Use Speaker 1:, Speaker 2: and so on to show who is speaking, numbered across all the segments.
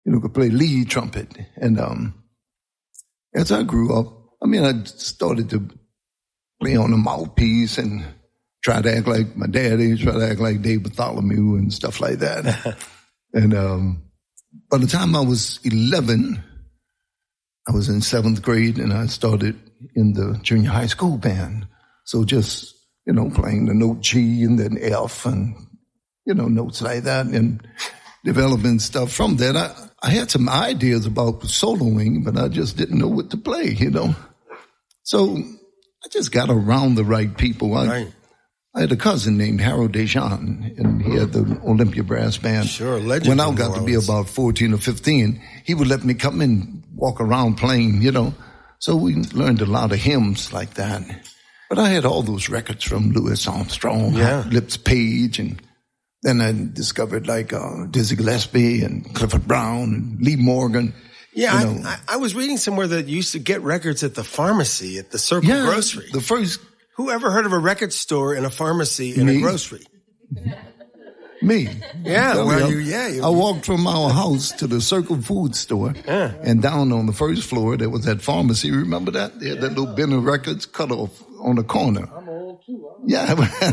Speaker 1: could play lead trumpet. And as I grew up, I started to play on the mouthpiece and try to act like my daddy, try to act like Dave Bartholomew and stuff like that. And by the time I was 11, I was in 7th grade and I started in the junior high school band. So just, playing the note G and then F and, notes like that and developing stuff from that. I had some ideas about soloing, but I just didn't know what to play, So I just got around the right people. I had a cousin named Harold Dejean, and he had the Olympia Brass Band.
Speaker 2: Sure, legend.
Speaker 1: When I got to be about 14 or 15, he would let me come and walk around playing, So we learned a lot of hymns like that. But I had all those records from Louis Armstrong, Lips Page, and then I discovered Dizzy Gillespie and Clifford Brown and Lee Morgan.
Speaker 2: Yeah, I was reading somewhere that you used to get records at the pharmacy, at the Circle Grocery.
Speaker 1: The first.
Speaker 2: Who ever heard of a record store and a pharmacy and a grocery?
Speaker 1: Me.
Speaker 2: Yeah,
Speaker 1: I walked from our house to the Circle Food store, and down on the first floor there was that pharmacy. Remember that? They had that little bin of records cut off on the corner.
Speaker 3: I'm old too.
Speaker 1: Yeah.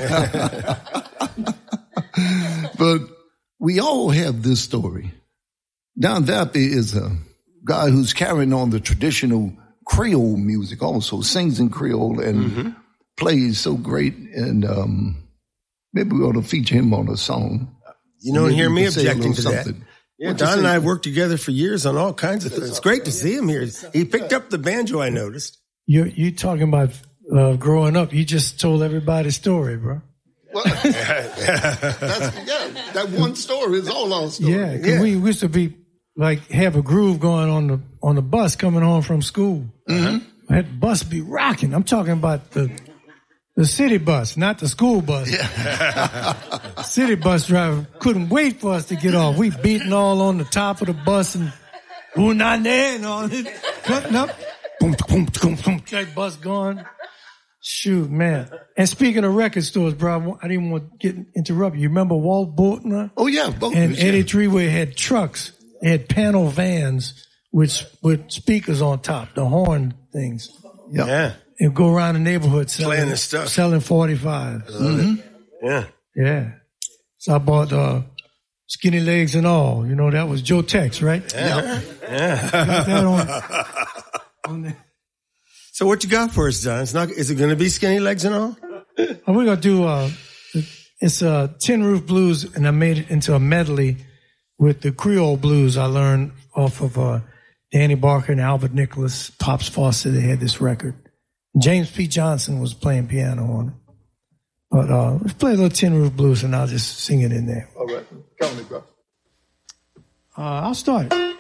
Speaker 1: But we all have this story. Don Vappy is a guy who's carrying on the traditional Creole music also, sings in Creole and plays so great. And maybe we ought to feature him on a song.
Speaker 2: You don't hear me objecting to
Speaker 1: something.
Speaker 2: that. Yeah, Don and I have worked together for years on all kinds of things. It's great to see him here. He picked up the banjo, I noticed.
Speaker 3: You talking about growing up. You just told everybody a story, bro.
Speaker 1: Well, that one story is all our story.
Speaker 3: Yeah, because we used to be have a groove going on the bus coming home from school. Mm-hmm. That bus be rocking. I'm talking about the city bus, not the school bus. Yeah. City bus driver couldn't wait for us to get off. We beating all on the top of the bus and unane and all this, cutting up. Boom, boom, boom, boom. That bus going. Shoot, man. And speaking of record stores, bro, I didn't want to get interrupted. You remember Walt Boultner?
Speaker 1: Oh, yeah. Boultner,
Speaker 3: and Eddie Treeway had trucks. They had panel vans with speakers on top, the horn things.
Speaker 2: Yeah.
Speaker 3: And go around the neighborhood
Speaker 2: playing this stuff.
Speaker 3: Selling 45s.
Speaker 2: Yeah.
Speaker 3: Yeah. So I bought Skinny Legs and All. That was Joe Tex, right?
Speaker 2: Yeah.
Speaker 3: Got that on there.
Speaker 2: So what you got for us, John? Is it going to be Skinny Legs and All?
Speaker 3: We're going to do, it's Tin Roof Blues, and I made it into a medley with the Creole blues I learned off of Danny Barker and Albert Nicholas, Pops Foster. They had this record. James P. Johnson was playing piano on it. But let's play a little Tin Roof Blues, and I'll just sing it in there.
Speaker 1: All right. Count me, bro.
Speaker 3: I'll start it.